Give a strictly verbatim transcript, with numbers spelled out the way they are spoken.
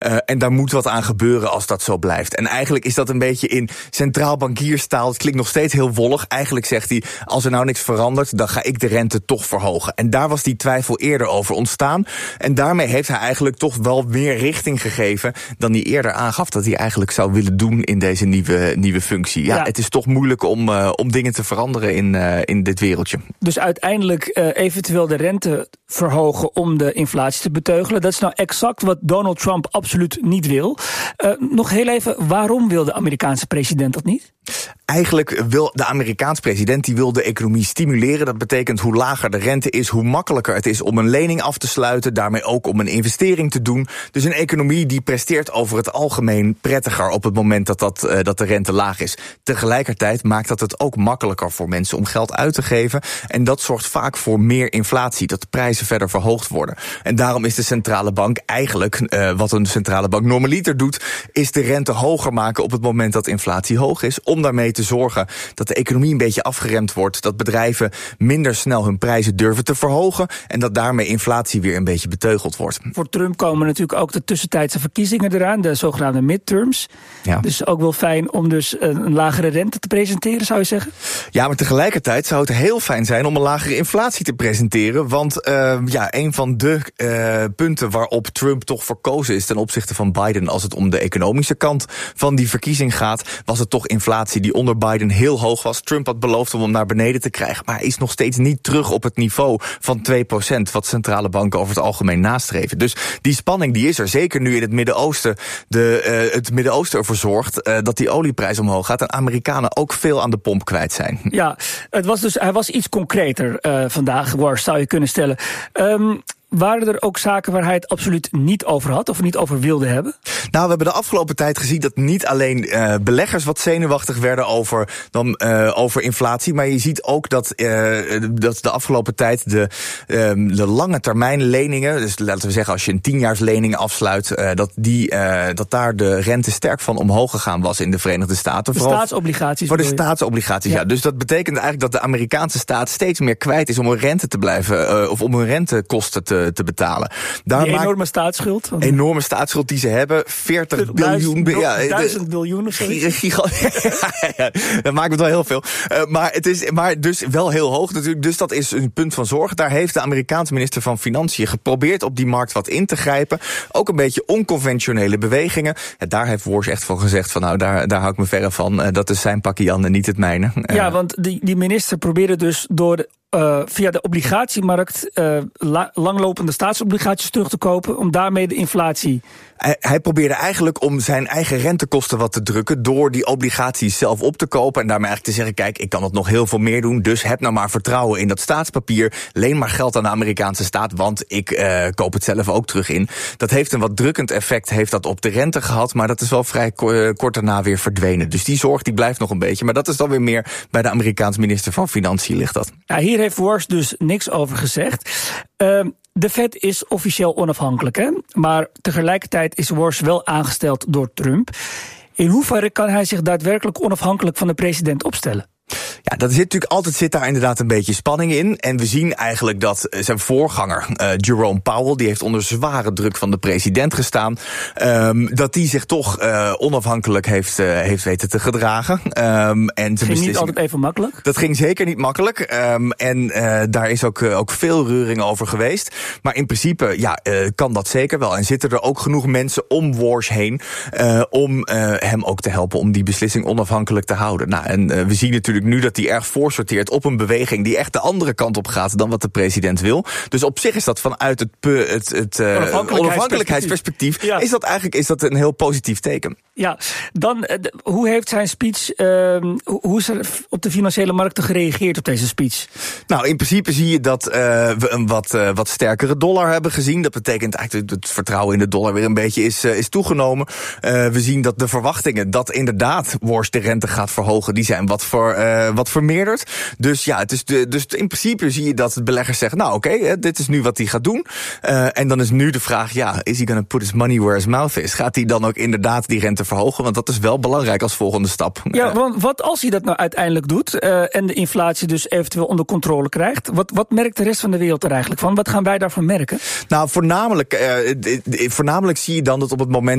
Uh, en daar moet wat aan gebeuren als dat zo blijft. En eigenlijk is dat een beetje in centraal bankierstaal. Het klinkt nog steeds heel wollig. Eigenlijk zegt hij, als er nou niks verandert, dan ga ik de rente toch verhogen. En daar was die twijfel eerder over ontstaan. En daarmee heeft hij eigenlijk toch wel meer richting gegeven dan hij eerder aangaf dat hij eigenlijk zou willen doen in deze nieuwe, nieuwe functie. Ja, ja, het is toch moeilijk om, uh, om dingen te veranderen in, uh, in dit wereldje. Dus uiteindelijk uh, eventueel de rente verhogen om de inflatie te beteugelen. Dat is nou exact wat Donald Trump absoluut niet wil. Uh, nog heel even, waarom wil de Amerikaanse president dat niet? Eigenlijk wil de Amerikaanse president die wil de economie stimuleren. Dat betekent hoe lager de rente is, hoe makkelijker het is om een lening af te sluiten. Daarmee ook om een investering te doen. Dus een economie die presteert over het algemeen prettiger op het moment dat, dat, uh, dat de rente laag is. Tegelijkertijd maakt dat het ook makkelijker voor mensen om geld uit te geven. En dat zorgt vaak voor meer inflatie, dat de prijzen verder verhoogd worden. En daarom is de centrale bank eigenlijk, uh, wat een centrale bank normaliter doet, is de rente hoger maken op het moment dat inflatie hoog is, om daarmee te zorgen dat de economie een beetje afgeremd wordt, dat bedrijven minder snel hun prijzen durven te verhogen en dat daarmee inflatie weer een beetje beteugeld wordt. Voor Trump komen natuurlijk ook de tussentijdse verkiezingen eraan, de zogenaamde midterms. Ja. Dus ook wel fijn om dus een lagere rente te presenteren, zou je zeggen? Ja, maar tegelijkertijd zou het heel fijn zijn om een lagere inflatie te presenteren, want uh, ja, een van de uh, punten waarop Trump toch verkozen is ten opzichte van Biden als het om de economische kant van die verkiezing gaat, was het toch inflatie die onder Biden heel hoog was. Trump had beloofd om hem naar beneden te krijgen, maar hij is nog steeds niet terug op het niveau van twee procent, wat centrale banken over het algemeen nastreven. Dus die spanning die is er, zeker nu in het Midden-Oosten, de, uh, het Midden-Oosten ervoor zorgt uh, dat die olieprijs omhoog gaat en Amerikanen ook veel aan de pomp kwijt zijn. Ja, het was dus, hij was iets concreter uh, vandaag, Wars, zou je kunnen stellen. Um, Waren er ook zaken waar hij het absoluut niet over had of niet over wilde hebben? Nou, we hebben de afgelopen tijd gezien dat niet alleen uh, beleggers wat zenuwachtig werden over, dan, uh, over inflatie, maar je ziet ook dat, uh, dat de afgelopen tijd de, uh, de lange termijn leningen, dus laten we zeggen als je een tienjaarslening afsluit, uh, dat, die, uh, dat daar de rente sterk van omhoog gegaan was in de Verenigde Staten. De staatsobligaties. Voor de staatsobligaties, ja. ja. Dus dat betekent eigenlijk dat de Amerikaanse staat steeds meer kwijt is om hun rente te blijven, uh, of om hun rentekosten te te betalen. Daar die enorme staatsschuld. Enorme staatsschuld die ze hebben. veertig biljoen. Ja, duizend biljoen of zo. Ja, dat maakt het wel heel veel. Uh, maar het is maar dus wel heel hoog natuurlijk. Dus dat is een punt van zorg. Daar heeft de Amerikaanse minister van Financiën geprobeerd op die markt wat in te grijpen. Ook een beetje onconventionele bewegingen. Ja, daar heeft Wars echt van gezegd van nou, daar, daar hou ik me verre van. Uh, dat is zijn pakje Jan en niet het mijne. Uh, ja, want die, die minister probeerde dus door de Uh, via de obligatiemarkt uh, la- langlopende staatsobligaties terug te kopen, om daarmee de inflatie. Hij, hij probeerde eigenlijk om zijn eigen rentekosten wat te drukken door die obligaties zelf op te kopen en daarmee eigenlijk te zeggen, kijk, ik kan het nog heel veel meer doen, dus heb nou maar vertrouwen in dat staatspapier, leen maar geld aan de Amerikaanse staat, want ik uh, koop het zelf ook terug in. Dat heeft een wat drukkend effect, heeft dat op de rente gehad, maar dat is wel vrij ko- kort daarna weer verdwenen. Dus die zorg die blijft nog een beetje, maar dat is dan weer meer bij de Amerikaanse minister van Financiën ligt dat. Ja, hier heeft Wars dus niks over gezegd. Uh, de Fed is officieel onafhankelijk, hè? Maar tegelijkertijd is Wars wel aangesteld door Trump. In hoeverre kan hij zich daadwerkelijk onafhankelijk van de president opstellen? Ja, dat zit natuurlijk altijd zit daar inderdaad een beetje spanning in. En we zien eigenlijk dat zijn voorganger, uh, Jerome Powell, die heeft onder zware druk van de president gestaan, um, dat die zich toch uh, onafhankelijk heeft, uh, heeft weten te gedragen. Um, en te ging niet altijd even makkelijk? Dat ging zeker niet makkelijk. Um, en uh, daar is ook, uh, ook veel reuring over geweest. Maar in principe ja, uh, kan dat zeker wel. En zitten er ook genoeg mensen om Wars heen uh, om uh, hem ook te helpen om die beslissing onafhankelijk te houden. Nou, en uh, we zien natuurlijk nu dat hij erg voorsorteert op een beweging die echt de andere kant op gaat dan wat de president wil. Dus op zich is dat vanuit het, het, het uh, onafhankelijkheidsperspectief, ja. is dat eigenlijk is dat een heel positief teken. Ja, dan uh, hoe heeft zijn speech, uh, hoe is er op de financiële markten gereageerd op deze speech? Nou, in principe zie je dat uh, we een wat, uh, wat sterkere dollar hebben gezien. Dat betekent eigenlijk dat het vertrouwen in de dollar weer een beetje is, uh, is toegenomen. Uh, we zien dat de verwachtingen dat inderdaad Wars de rente gaat verhogen, die zijn wat voor Uh, wat vermeerderd. Dus ja, het is de, dus in principe zie je dat de beleggers zeggen, nou oké, okay, dit is nu wat hij gaat doen. Uh, en dan is nu de vraag, ja, is he gonna put his money where his mouth is? Gaat hij dan ook inderdaad die rente verhogen? Want dat is wel belangrijk als volgende stap. Ja, want wat als hij dat nou uiteindelijk doet uh, en de inflatie dus eventueel onder controle krijgt? Wat, wat merkt de rest van de wereld er eigenlijk van? Wat gaan wij daarvan merken? Nou, voornamelijk, uh, voornamelijk zie je dan dat op het moment